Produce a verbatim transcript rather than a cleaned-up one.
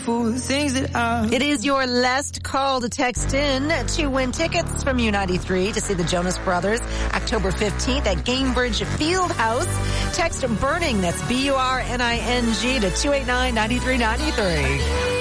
fool things that I... It is your last call to text in to win tickets from U ninety-three to see the Jonas Brothers October fifteenth at Gamebridge Fieldhouse. Text BURNING, that's B U R N I N G, to two eight nine, nine three nine three.